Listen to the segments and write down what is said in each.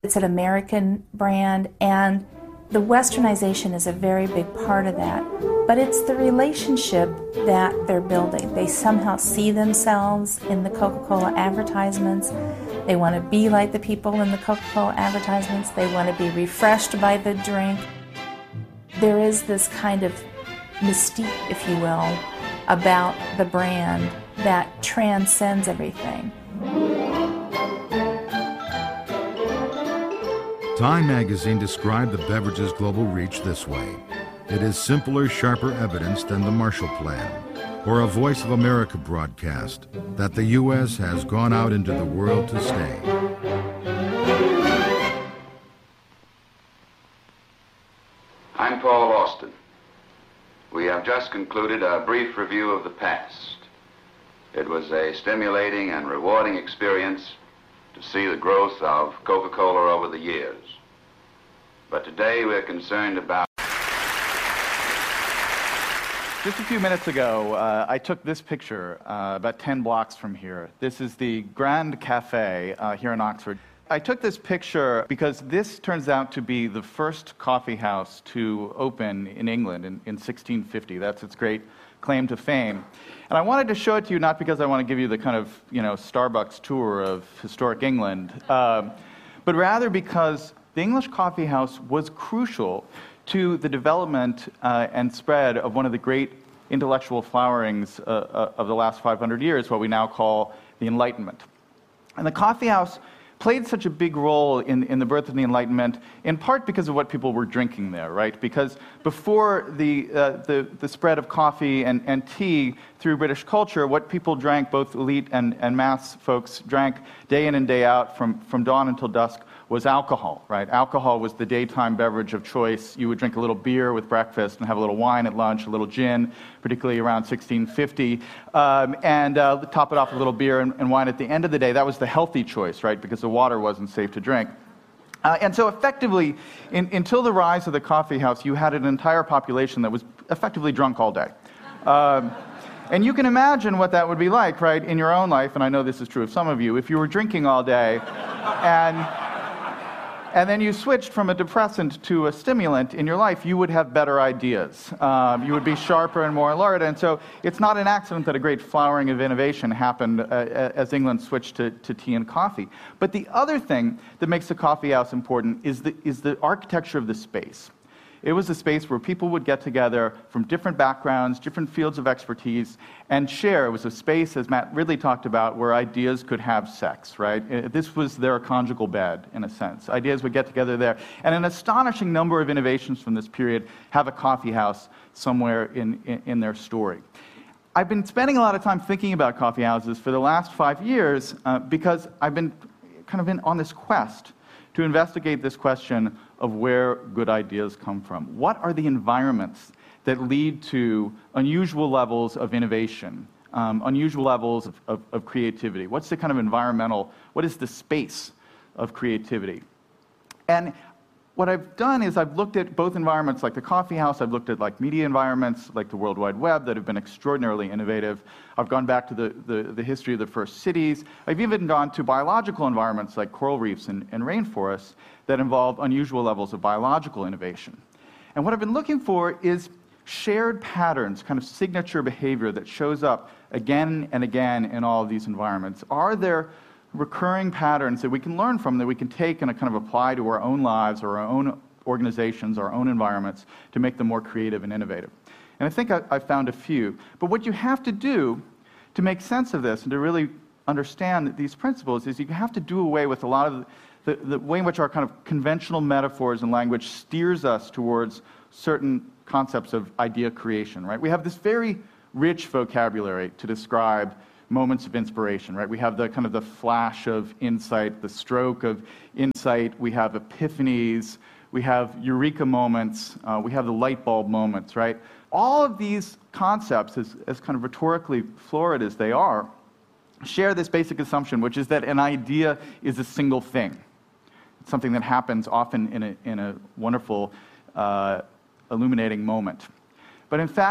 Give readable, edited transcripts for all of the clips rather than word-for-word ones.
It's an American brand, and the westernization is a very big part of that. But it's the relationship that they're building. They somehow see themselves in the Coca-Cola advertisements. They want to be like the people in the Coca-Cola advertisements. They want to be refreshed by the drink. There is this kind of mystique, if you will, about the brand that transcends everything. Time magazine described the beverage's global reach this way. It is simpler, sharper evidence than the Marshall Plan or a Voice of America broadcast that the U.S. has gone out into the world to stay. I'm Paul Austin. We have just concluded a brief review of the past. It was a stimulating and rewarding experience to see the growth of Coca-Cola over the years. But today we're concerned about... Just a few minutes ago, I took this picture about 10 blocks from here. This is the Grand Cafe here in Oxford. I took this picture because this turns out to be the first coffee house to open in England in 1650. That's its great claim to fame. And I wanted to show it to you not because I want to give you the kind of, Starbucks tour of historic England, but rather because the English coffee house was crucial to the development and spread of one of the great intellectual flowerings of the last 500 years, what we now call the Enlightenment. And the coffee house played such a big role in the birth of the Enlightenment, in part because of what people were drinking there, right? Because before the spread of coffee and tea through British culture, what people drank, both elite and mass folks drank day in and day out from dawn until dusk, was alcohol, right? Alcohol was the daytime beverage of choice. You would drink a little beer with breakfast and have a little wine at lunch, a little gin, particularly around 1650, and top it off with a little beer and wine at the end of the day. That was the healthy choice, right? Because the water wasn't safe to drink. And so effectively, until the rise of the coffee house, you had an entire population that was effectively drunk all day. And you can imagine what that would be like, right, in your own life, and I know this is true of some of you, if you were drinking all day and then you switched from a depressant to a stimulant in your life, you would have better ideas. You would be sharper and more alert. And so it's not an accident that a great flowering of innovation happened as England switched to tea and coffee. But the other thing that makes the coffee house important is the architecture of the space. It was a space where people would get together from different backgrounds, different fields of expertise, and share. It was a space, as Matt Ridley talked about, where ideas could have sex, right? This was their conjugal bed, in a sense. Ideas would get together there. And an astonishing number of innovations from this period have a coffee house somewhere in their story. I've been spending a lot of time thinking about coffee houses for the last 5 years because I've been kind of on this quest to investigate this question of where good ideas come from. What are the environments that lead to unusual levels of innovation, unusual levels of creativity? What's the kind of environmental, what is the space of creativity? And what I've done is I've looked at both environments like the coffee house, I've looked at like media environments like the World Wide Web that have been extraordinarily innovative. I've gone back to the history of the first cities. I've even gone to biological environments like coral reefs and rainforests that involve unusual levels of biological innovation. And what I've been looking for is shared patterns, kind of signature behavior that shows up again and again in all of these environments. Are there recurring patterns that we can learn from, that we can take and kind of apply to our own lives or our own organizations, our own environments, to make them more creative and innovative? And I think I've found a few. But what you have to do to make sense of this and to really understand these principles is you have to do away with a lot of the way in which our kind of conventional metaphors and language steers us towards certain concepts of idea creation, right? We have this very rich vocabulary to describe moments of inspiration, right? We have the kind of the flash of insight, the stroke of insight, we have epiphanies, we have eureka moments, we have the light bulb moments, right? All of these concepts, as kind of rhetorically florid as they are, share this basic assumption, which is that an idea is a single thing. It's something that happens often in a wonderful, illuminating moment. But in fact,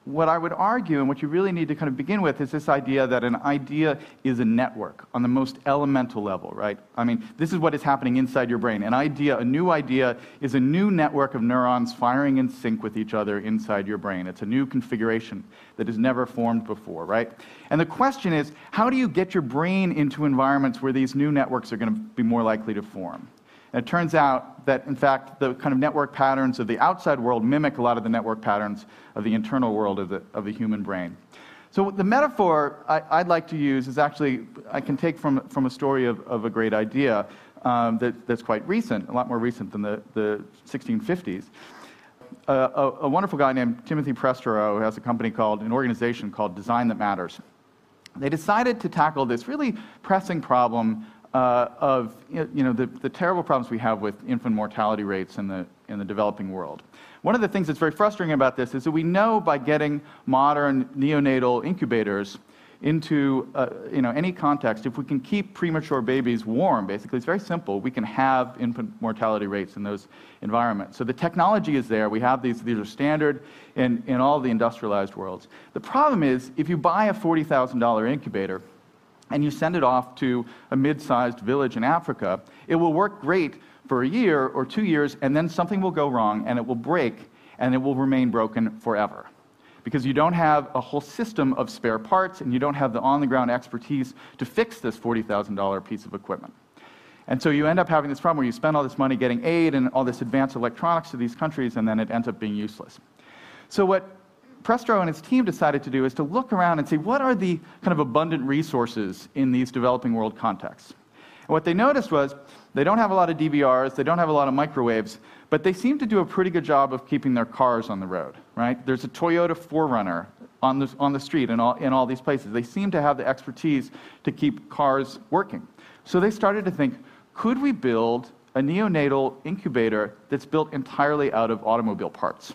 what I would argue, and what you really need to kind of begin with, is this idea that an idea is a network on the most elemental level, right? I mean, this is what is happening inside your brain. An idea, a new idea, is a new network of neurons firing in sync with each other inside your brain. It's a new configuration that has never formed before, right? And the question is, how do you get your brain into environments where these new networks are going to be more likely to form? And it turns out that, in fact, the kind of network patterns of the outside world mimic a lot of the network patterns of the internal world of the human brain. So the metaphor I'd like to use is actually, I can take from a story of a great idea that's quite recent, a lot more recent than the 1650s. A wonderful guy named Timothy Prestero, who has an organization called Design That Matters. They decided to tackle this really pressing problem of the terrible problems we have with infant mortality rates in the developing world. One of the things that's very frustrating about this is that we know by getting modern neonatal incubators into any context, if we can keep premature babies warm, basically, it's very simple. We can have infant mortality rates in those environments. So the technology is there. We have these are standard in all the industrialized worlds. The problem is, if you buy a $40,000 incubator, and you send it off to a mid-sized village in Africa, it will work great for a year or 2 years, and then something will go wrong, and it will break, and it will remain broken forever. Because you don't have a whole system of spare parts, and you don't have the on-the-ground expertise to fix this $40,000 piece of equipment. And so you end up having this problem where you spend all this money getting aid and all this advanced electronics to these countries, and then it ends up being useless. So what Prestero and his team decided to do is to look around and see what are the kind of abundant resources in these developing world contexts. And what they noticed was they don't have a lot of DVRs, they don't have a lot of microwaves, but they seem to do a pretty good job of keeping their cars on the road, right? There's a Toyota 4Runner on the street in all these places. They seem to have the expertise to keep cars working. So they started to think, could we build a neonatal incubator that's built entirely out of automobile parts?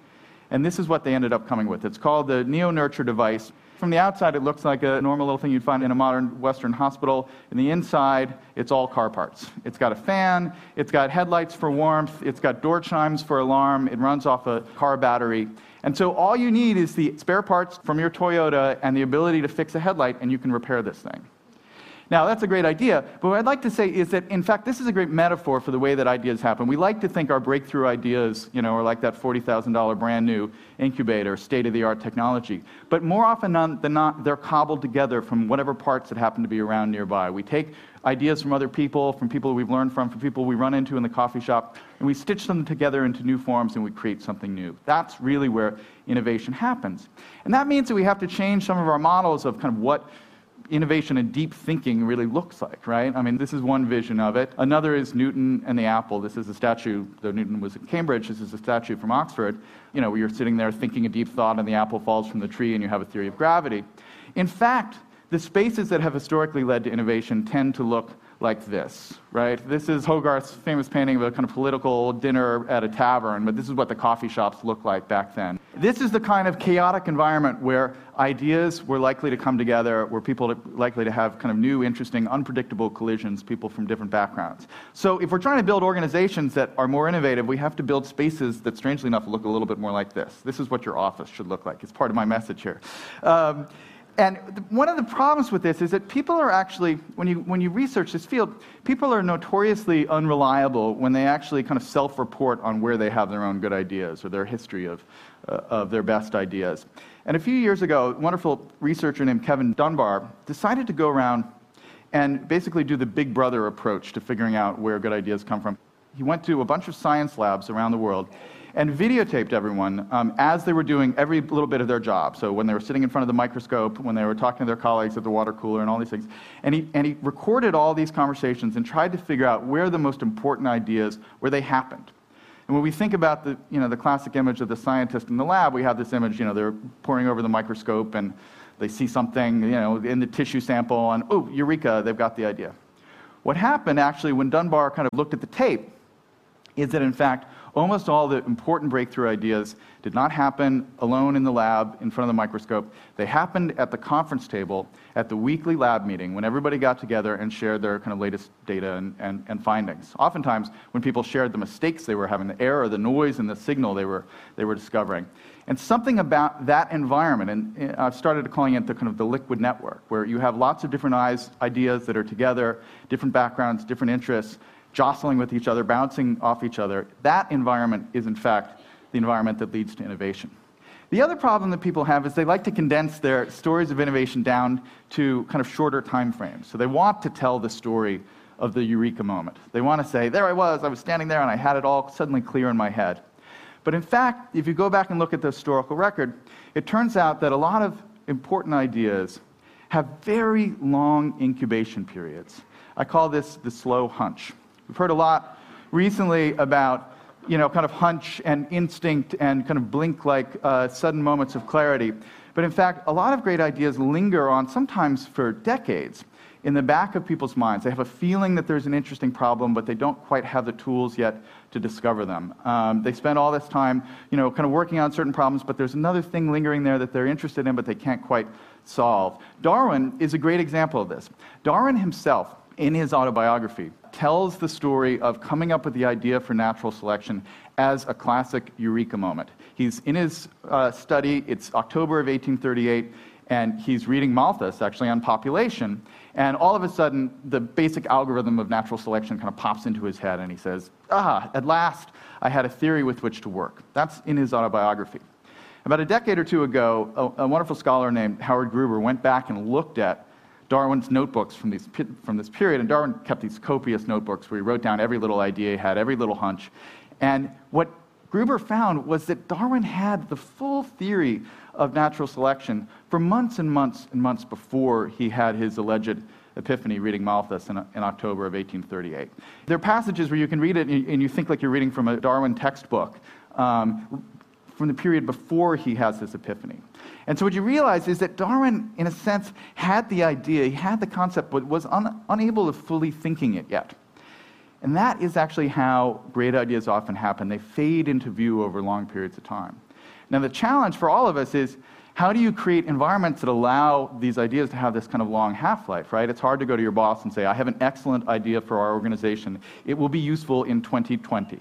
And this is what they ended up coming with. It's called the NeoNurture device. From the outside, it looks like a normal little thing you'd find in a modern Western hospital. In the inside, it's all car parts. It's got a fan, it's got headlights for warmth, it's got door chimes for alarm, it runs off a car battery. And so all you need is the spare parts from your Toyota and the ability to fix a headlight, and you can repair this thing. Now, that's a great idea, but what I'd like to say is that, in fact, this is a great metaphor for the way that ideas happen. We like to think our breakthrough ideas, are like that $40,000 brand new incubator, state-of-the-art technology. But more often than not, they're cobbled together from whatever parts that happen to be around nearby. We take ideas from other people, from people we've learned from people we run into in the coffee shop, and we stitch them together into new forms, and we create something new. That's really where innovation happens. And that means that we have to change some of our models of kind of what innovation and deep thinking really looks like, right? I mean, this is one vision of it. Another is Newton and the apple. This is a statue, though Newton was at Cambridge, this is a statue from Oxford, where you're sitting there thinking a deep thought and the apple falls from the tree and you have a theory of gravity. In fact, the spaces that have historically led to innovation tend to look like this, right? This is Hogarth's famous painting of a kind of political dinner at a tavern, but this is what the coffee shops looked like back then. This is the kind of chaotic environment where ideas were likely to come together, where people are likely to have kind of new, interesting, unpredictable collisions, people from different backgrounds. So if we're trying to build organizations that are more innovative, we have to build spaces that, strangely enough, look a little bit more like this. This is what your office should look like. It's part of my message here. And one of the problems with this is that people are actually, when you research this field, people are notoriously unreliable when they actually kind of self-report on where they have their own good ideas or their history of their best ideas. And a few years ago, a wonderful researcher named Kevin Dunbar decided to go around and basically do the Big Brother approach to figuring out where good ideas come from. He went to a bunch of science labs around the world and videotaped everyone as they were doing every little bit of their job. So when they were sitting in front of the microscope, when they were talking to their colleagues at the water cooler and all these things. And he recorded all these conversations and tried to figure out where the most important ideas, where they happened. And when we think about the classic image of the scientist in the lab, we have this image, they're poring over the microscope and they see something, in the tissue sample and, oh, eureka, they've got the idea. What happened actually when Dunbar kind of looked at the tape is that, in fact, almost all the important breakthrough ideas did not happen alone in the lab in front of the microscope. They happened at the conference table at the weekly lab meeting when everybody got together and shared their kind of latest data and findings. Oftentimes, when people shared the mistakes they were having, the error, the noise, and the signal they were discovering. And something about that environment, and I've started calling it the kind of the liquid network, where you have lots of different ideas that are together, different backgrounds, different interests, jostling with each other, bouncing off each other. That environment is, in fact, the environment that leads to innovation. The other problem that people have is they like to condense their stories of innovation down to kind of shorter time frames. So they want to tell the story of the eureka moment. They want to say, there I was standing there and I had it all suddenly clear in my head. But in fact, if you go back and look at the historical record, it turns out that a lot of important ideas have very long incubation periods. I call this the slow hunch. We've heard a lot recently about, kind of hunch and instinct and kind of blink-like sudden moments of clarity. But in fact, a lot of great ideas linger on, sometimes for decades, in the back of people's minds. They have a feeling that there's an interesting problem, but they don't quite have the tools yet to discover them. They spend all this time, kind of working on certain problems, but there's another thing lingering there that they're interested in, but they can't quite solve. Darwin is a great example of this. Darwin himself, in his autobiography, tells the story of coming up with the idea for natural selection as a classic eureka moment. He's in his study, it's October of 1838, and he's reading Malthus, actually, on population, and all of a sudden, the basic algorithm of natural selection kind of pops into his head, and he says, at last, I had a theory with which to work. That's in his autobiography. About a decade or two ago, a wonderful scholar named Howard Gruber went back and looked at Darwin's notebooks from this period, and Darwin kept these copious notebooks where he wrote down every little idea he had, every little hunch. And what Gruber found was that Darwin had the full theory of natural selection for months and months and months before he had his alleged epiphany reading Malthus in October of 1838. There are passages where you can read it and you think like you're reading from a Darwin textbook from the period before he has this epiphany. And so what you realize is that Darwin, in a sense, had the idea, he had the concept, but was unable to fully thinking it yet. And that is actually how great ideas often happen. They fade into view over long periods of time. Now, the challenge for all of us is, how do you create environments that allow these ideas to have this kind of long half-life, right? It's hard to go to your boss and say, I have an excellent idea for our organization. It will be useful in 2020.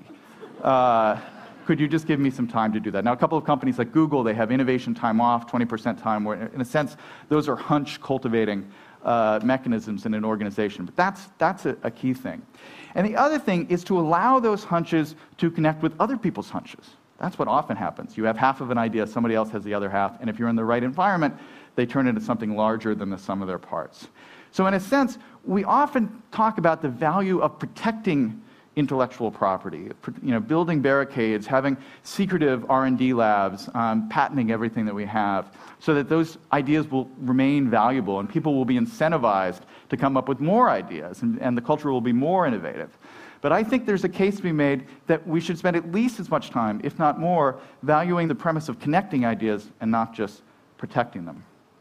Could you just give me some time to do that? Now, a couple of companies like Google, they have innovation time off, 20% time, where in a sense, those are hunch cultivating mechanisms in an organization. But that's a key thing. And the other thing is to allow those hunches to connect with other people's hunches. That's what often happens. You have half of an idea, somebody else has the other half, and if you're in the right environment, they turn into something larger than the sum of their parts. So in a sense, we often talk about the value of protecting intellectual property, building barricades, having secretive R&D labs, patenting everything that we have, so that those ideas will remain valuable and people will be incentivized to come up with more ideas and the culture will be more innovative. But I think there's a case to be made that we should spend at least as much time, if not more, valuing the premise of connecting ideas and not just protecting them.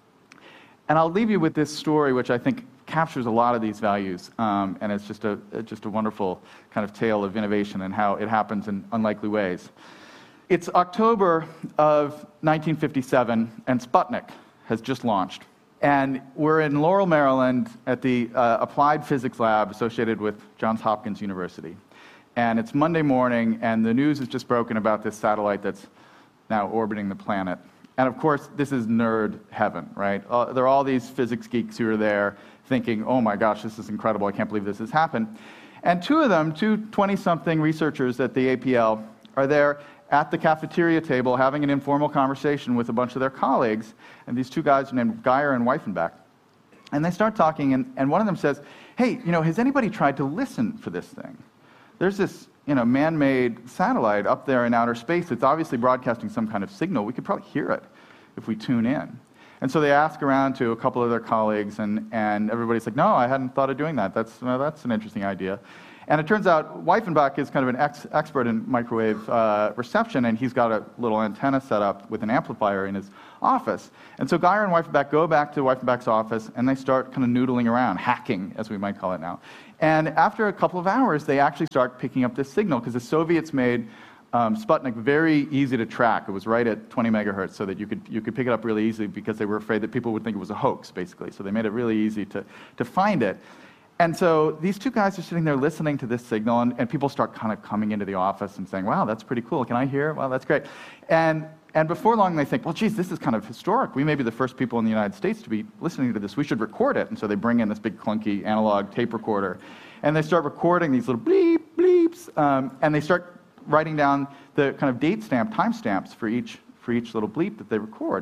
And I'll leave you with this story, which I think captures a lot of these values, and it's just a wonderful kind of tale of innovation and how it happens in unlikely ways. It's October of 1957, and Sputnik has just launched. And we're in Laurel, Maryland, at the Applied Physics Lab associated with Johns Hopkins University. And it's Monday morning, and the news has just broken about this satellite that's now orbiting the planet. And of course, this is nerd heaven, right? There are all these physics geeks who are there thinking, oh my gosh, this is incredible, I can't believe this has happened. And two of them, two 20-something researchers at the APL, are there at the cafeteria table having an informal conversation with a bunch of their colleagues, and these two guys are named Geyer and Weifenbach. And they start talking, and one of them says, hey, has anybody tried to listen for this thing? There's this man-made satellite up there in outer space that's obviously broadcasting some kind of signal. We could probably hear it if we tune in. And so they ask around to a couple of their colleagues, and everybody's like, no, I hadn't thought of doing that. That's an interesting idea. And it turns out Weifenbach is kind of an expert in microwave reception, and he's got a little antenna set up with an amplifier in his office. And so Geyer and Weifenbach go back to Weifenbach's office, and they start kind of noodling around, hacking, as we might call it now. And after a couple of hours, they actually start picking up this signal, because the Soviets made Sputnik, very easy to track. It was right at 20 megahertz so that you could pick it up really easily because they were afraid that people would think it was a hoax, basically. So they made it really easy to find it. And so these two guys are sitting there listening to this signal, and people start kind of coming into the office and saying, wow, that's pretty cool. Can I hear? Well, that's great. And before long, they think, well, geez, this is kind of historic. We may be the first people in the United States to be listening to this. We should record it. And so they bring in this big clunky analog tape recorder, and they start recording these little bleep, bleeps, and they start writing down the kind of date stamp, time stamps for each little bleep that they record.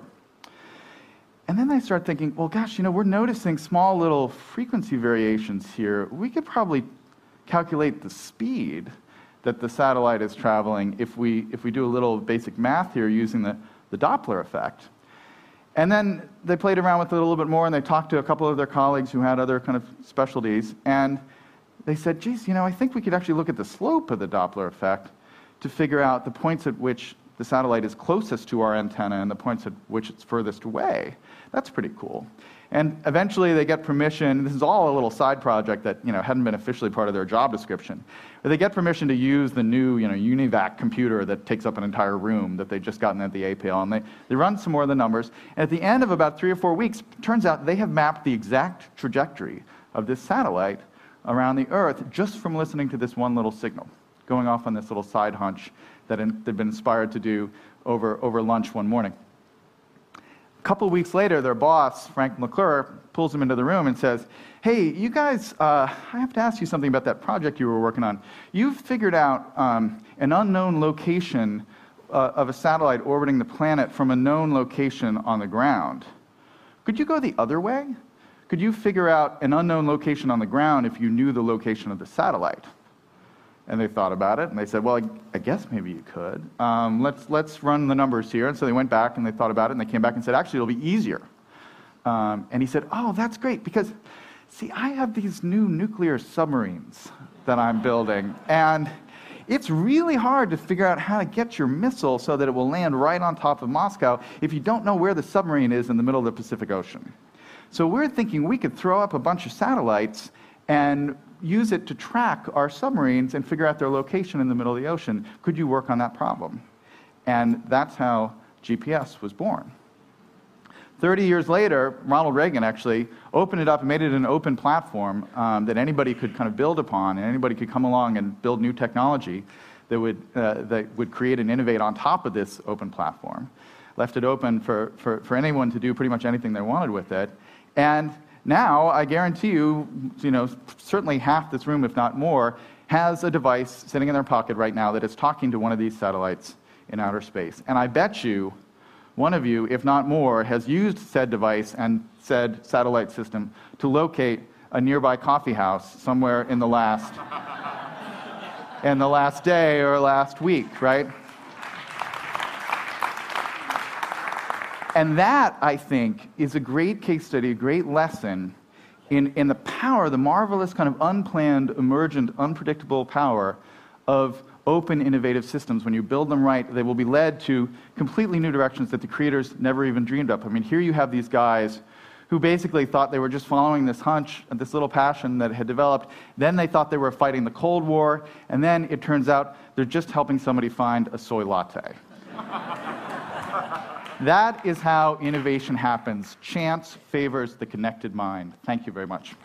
And then they start thinking, well, gosh, we're noticing small little frequency variations here. We could probably calculate the speed that the satellite is traveling if we do a little basic math here using the Doppler effect. And then they played around with it a little bit more, and they talked to a couple of their colleagues who had other kind of specialties, and they said, geez, I think we could actually look at the slope of the Doppler effect to figure out the points at which the satellite is closest to our antenna and the points at which it's furthest away. That's pretty cool. And eventually they get permission. This is all a little side project that hadn't been officially part of their job description. But they get permission to use the new UNIVAC computer that takes up an entire room that they'd just gotten at the APL. And they run some more of the numbers. And at the end of about 3 or 4 weeks, it turns out they have mapped the exact trajectory of this satellite around the Earth just from listening to this one little signal, going off on this little side hunch that they'd been inspired to do over lunch one morning. A couple of weeks later, their boss, Frank McClure, pulls them into the room and says, hey, you guys, I have to ask you something about that project you were working on. You've figured out an unknown location of a satellite orbiting the planet from a known location on the ground. Could you go the other way? Could you figure out an unknown location on the ground if you knew the location of the satellite? And they thought about it, and they said, well, I guess maybe you could. Let's run the numbers here. And so they went back, and they thought about it, and they came back and said, actually, it'll be easier. And he said, oh, that's great, because, see, I have these new nuclear submarines that I'm building, and it's really hard to figure out how to get your missile so that it will land right on top of Moscow if you don't know where the submarine is in the middle of the Pacific Ocean. So we're thinking we could throw up a bunch of satellites and use it to track our submarines and figure out their location in the middle of the ocean. Could you work on that problem? And that's how GPS was born. 30 years later, Ronald Reagan actually opened it up and made it an open platform that anybody could kind of build upon, and anybody could come along and build new technology that would create and innovate on top of this open platform. Left it open for anyone to do pretty much anything they wanted with it. And now, I guarantee you, certainly half this room, if not more, has a device sitting in their pocket right now that is talking to one of these satellites in outer space. And I bet you, one of you, if not more, has used said device and said satellite system to locate a nearby coffee house somewhere in the last day or last week, right? And that, I think, is a great case study, a great lesson in the power, the marvelous kind of unplanned, emergent, unpredictable power of open, innovative systems. When you build them right, they will be led to completely new directions that the creators never even dreamed of. I mean, here you have these guys who basically thought they were just following this hunch, this little passion that had developed. Then they thought they were fighting the Cold War, and then it turns out they're just helping somebody find a soy latte. That is how innovation happens. Chance favors the connected mind. Thank you very much.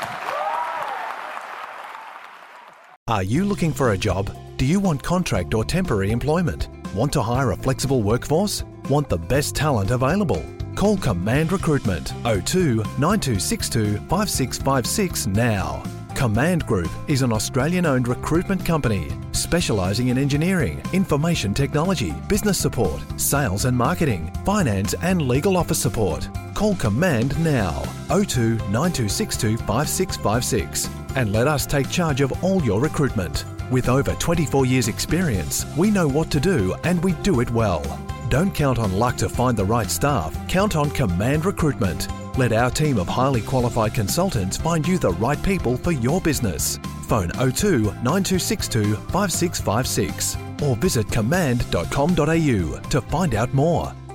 Are you looking for a job? Do you want contract or temporary employment? Want to hire a flexible workforce? Want the best talent available? Call Command Recruitment 02 9262 5656 now. Command Group is an Australian-owned recruitment company specialising in engineering, information technology, business support, sales and marketing, finance and legal office support. Call Command now 02 9262 5656 and let us take charge of all your recruitment. With over 24 years experience, we know what to do and we do it well. Don't count on luck to find the right staff. Count on Command Recruitment. Let our team of highly qualified consultants find you the right people for your business. Phone 02 9262 5656 or visit command.com.au to find out more.